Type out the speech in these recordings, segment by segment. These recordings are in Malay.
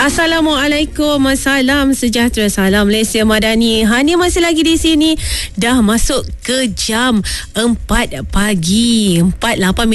Assalamualaikum, salam sejahtera, salam Malaysia Madani. Hani masih lagi di sini. Dah masuk ke jam 4 pagi, 4:08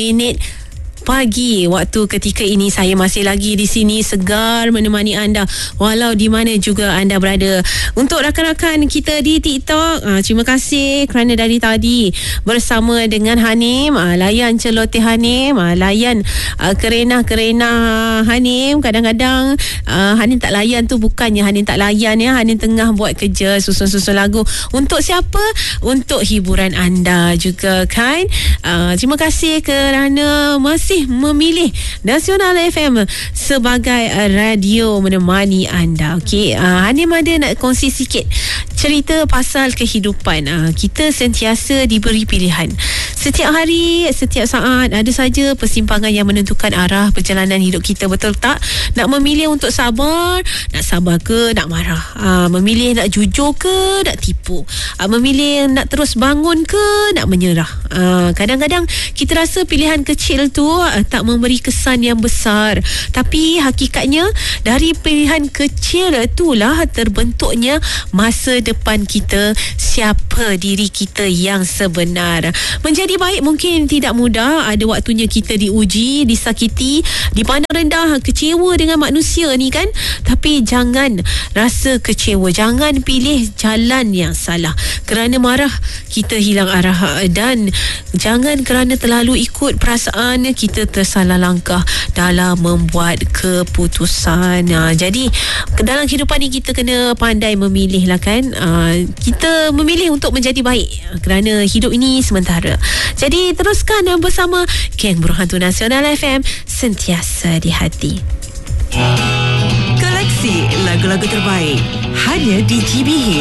pagi waktu ketika ini. Saya masih lagi di sini segar menemani anda walau di mana juga anda berada. Untuk rakan-rakan kita di TikTok, terima kasih kerana dari tadi bersama dengan Hanim. Layan celoteh Hanim, layan kerenah-kerenah Hanim. Kadang-kadang Hanim tak layan tu bukannya Hanim tak layan ya. Hanim tengah buat kerja susun-susun lagu. Untuk siapa? Untuk hiburan anda juga kan. Terima kasih kerana masih memilih Nasional FM sebagai radio menemani anda. Okey, Hanim ada nak kongsi sikit cerita pasal kehidupan. Kita sentiasa diberi pilihan. Setiap hari, setiap saat ada saja persimpangan yang menentukan arah perjalanan hidup kita, betul tak? Nak memilih untuk sabar, nak sabar ke nak marah? Memilih nak jujur ke nak tipu? Memilih nak terus bangun ke nak menyerah? Kadang-kadang kita rasa pilihan kecil tu tak memberi kesan yang besar, tapi hakikatnya dari pilihan kecil itulah terbentuknya masa depan kita, siapa diri kita yang sebenar. Menjadi baik mungkin tidak mudah. Ada waktunya kita diuji, disakiti, dipandang rendah, kecewa dengan manusia ni kan. Tapi jangan rasa kecewa, jangan pilih jalan yang salah. Kerana marah kita hilang arah, dan jangan kerana terlalu ikut perasaan kita tersalah langkah dalam membuat keputusan. Jadi dalam kehidupan ni kita kena pandai memilih lah kan. Kita memilih untuk menjadi baik kerana hidup ini sementara. Jadi teruskan bersama Geng Berhantu Nasional FM, sentiasa di hati. Koleksi lagu-lagu terbaik hanya di GBH.